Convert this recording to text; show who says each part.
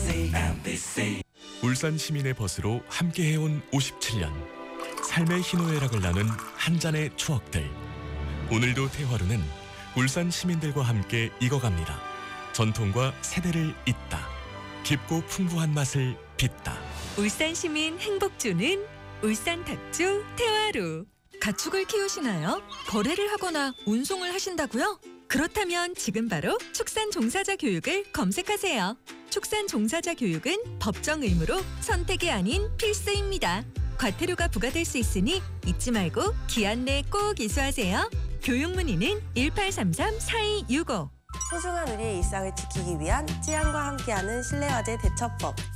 Speaker 1: 울산 시민의 벗으로 함께해온 57년. 삶의 희노애락을 나눈 한 잔의 추억들. 오늘도 태화루는 울산 시민들과 함께 익어갑니다. 전통과 세대를 잇다. 깊고 풍부한 맛을 빚다.
Speaker 2: 울산 시민 행복주는 울산 닭주 태화루. 가축을 키우시나요? 거래를 하거나 운송을 하신다고요? 그렇다면 지금 바로 축산 종사자 교육을 검색하세요. 축산 종사자 교육은 법정 의무로 선택이 아닌 필수입니다. 과태료가 부과될 수 있으니 잊지 말고 기한 내에 꼭 이수하세요. 교육 문의는 1833-4265.
Speaker 3: 소중한 우리의 일상을 지키기 위한 찌양과 함께하는 실내화재 대처법.